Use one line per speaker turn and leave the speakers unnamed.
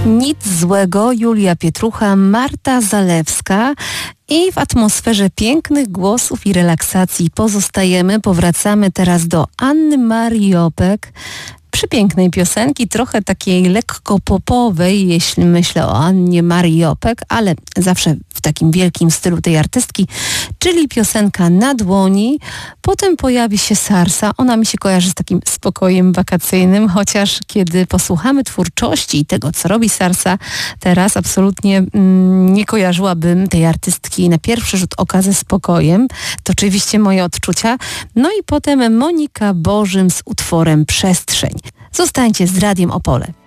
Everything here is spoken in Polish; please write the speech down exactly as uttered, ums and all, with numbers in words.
Nic złego, Julia Pietrucha, Marta Zalewska. I w atmosferze pięknych głosów i relaksacji pozostajemy. Powracamy teraz do Anny Marii Opek. Przepięknej piosenki, trochę takiej lekko popowej, jeśli myślę o Annie Marii Opek, ale zawsze w takim wielkim stylu tej artystki, czyli piosenka Na dłoni. Potem pojawi się Sarsa. Ona mi się kojarzy z takim spokojem wakacyjnym, chociaż kiedy posłuchamy twórczości i tego, co robi Sarsa teraz, absolutnie mm, nie kojarzyłabym tej artystki na pierwszy rzut oka ze spokojem. To oczywiście moje odczucia. No i potem Monika Bożym z utworem Przestrzeń. Zostańcie z Radiem Opole.